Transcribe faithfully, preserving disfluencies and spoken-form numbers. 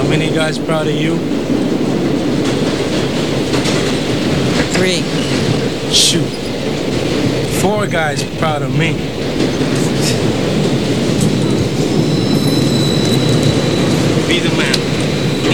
many guys proud of you? Three. Shoot. Four guys proud of me.